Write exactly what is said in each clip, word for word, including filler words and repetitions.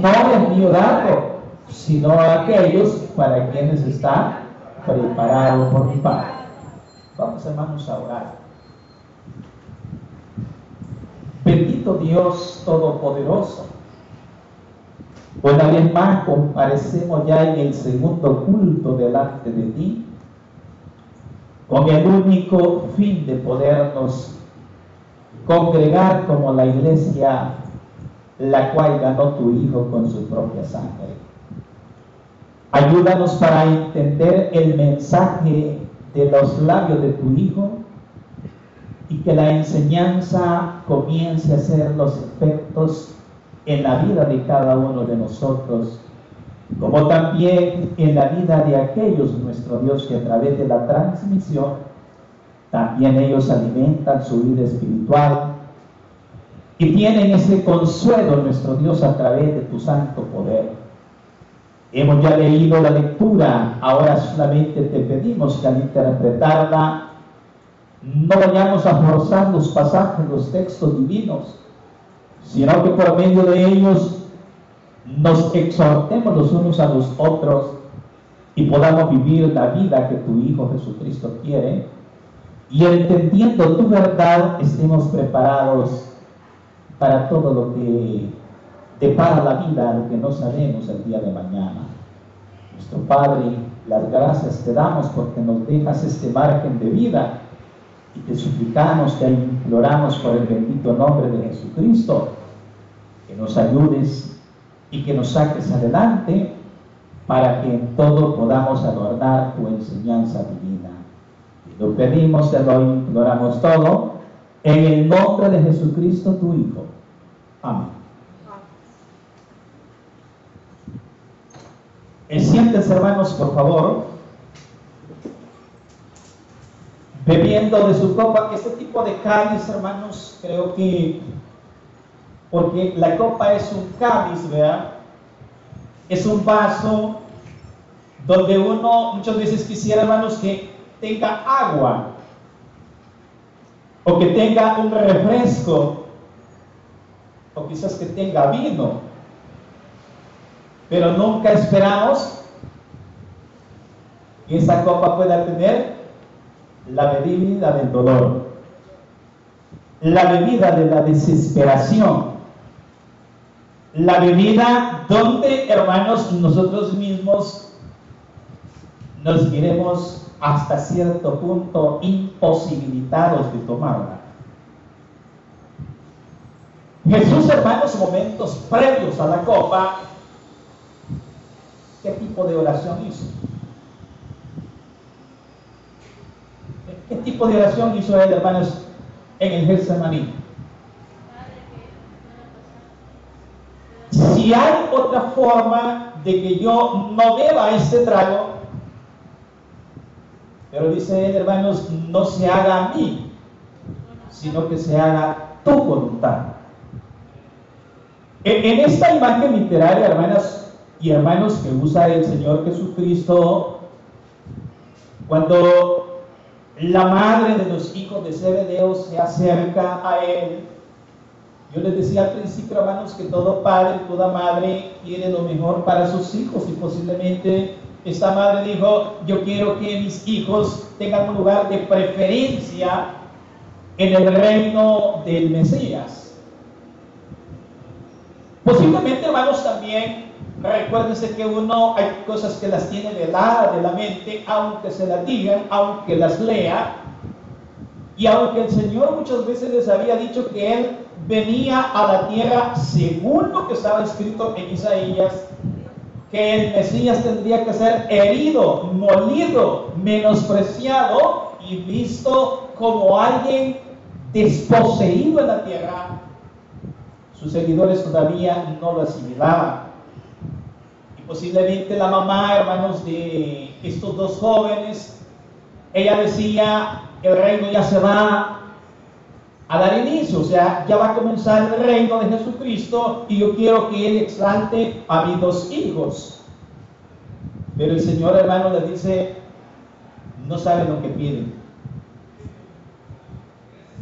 no envío darlo, sino a aquellos para quienes está preparado por mi Padre. Vamos, hermanos, a orar. Bendito Dios Todopoderoso, una vez más comparecemos ya en el segundo culto delante de ti, con el único fin de podernos congregar como la iglesia, la cual ganó tu Hijo con su propia sangre. Ayúdanos para entender el mensaje de los labios de tu Hijo y que la enseñanza comience a hacer los efectos en la vida de cada uno de nosotros, como también en la vida de aquellos, nuestro Dios, que a través de la transmisión también ellos alimentan su vida espiritual y tienen ese consuelo, nuestro Dios, a través de tu santo poder. Hemos ya leído la lectura, ahora solamente te pedimos que al interpretarla no vayamos a forzar los pasajes, los textos divinos, sino que por medio de ellos nos exhortemos los unos a los otros y podamos vivir la vida que tu Hijo Jesucristo quiere, y entendiendo tu verdad estemos preparados para todo lo que depara la vida, lo que no sabemos el día de mañana. Nuestro Padre, las gracias te damos porque nos dejas este margen de vida, y te suplicamos, te imploramos por el bendito nombre de Jesucristo, que nos ayudes y que nos saques adelante para que en todo podamos adornar tu enseñanza divina. Y lo pedimos, te lo imploramos todo, en el nombre de Jesucristo tu Hijo. Amén. Eh, siéntense, hermanos, por favor, bebiendo de su copa. Este tipo de cáliz, hermanos, creo que, porque la copa es un cáliz, ¿verdad? Es un vaso donde uno muchas veces quisiera, hermanos, que tenga agua o que tenga un refresco o quizás que tenga vino, pero nunca esperamos que esa copa pueda tener la bebida del dolor, la bebida de la desesperación, la bebida donde, hermanos, nosotros mismos nos miremos hasta cierto punto imposibilitados de tomarla. Jesús, hermanos, momentos previos a la copa, ¿qué tipo de oración hizo? ¿Qué tipo de oración hizo él, hermanos, en el Getsemaní? Si hay otra forma de que yo no beba este trago, pero dice él, hermanos, no se haga a mí, sino que se haga tu voluntad. En, en esta imagen literaria, hermanas y hermanos, que usa el Señor Jesucristo, cuando la madre de los hijos de Zebedeo se acerca a él, yo les decía al principio, hermanos, que todo padre, toda madre quiere lo mejor para sus hijos, y posiblemente esta madre dijo, yo quiero que mis hijos tengan un lugar de preferencia en el reino del Mesías. Posiblemente, hermanos, también recuérdense que uno hay cosas que las tiene veladas de la mente, aunque se las digan, aunque las lea, y aunque el Señor muchas veces les había dicho que Él venía a la tierra según lo que estaba escrito en Isaías, que el Mesías tendría que ser herido, molido, menospreciado y visto como alguien desposeído en la tierra, sus seguidores todavía no lo asimilaban. Y posiblemente la mamá, hermanos, de estos dos jóvenes, ella decía, el reino ya se va a dar inicio, o sea, ya va a comenzar el reino de Jesucristo y yo quiero que Él exalte a mis dos hijos. Pero el Señor, hermano, les dice, no saben lo que piden.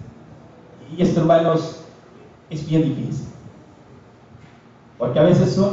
Y esto, hermanos, es bien difícil, porque a veces son